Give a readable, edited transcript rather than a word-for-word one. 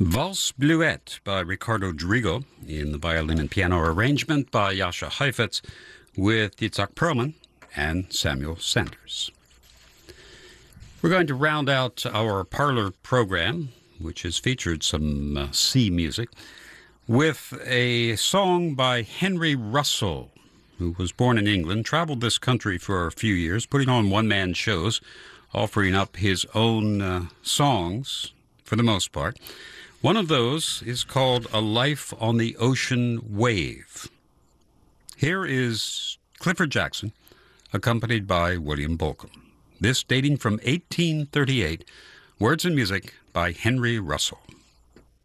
Valse Bleuette by Ricardo Drigo in the violin and piano arrangement by Jascha Heifetz with Itzhak Perlman and Samuel Sanders. We're going to round out our parlor program, which has featured some sea music, with a song by Henry Russell, who was born in England, traveled this country for a few years, putting on one-man shows, offering up his own songs for the most part. One of those is called A Life on the Ocean Wave. Here is Clifford Jackson, accompanied by William Bolcom. This dating from 1838, words and music by Henry Russell.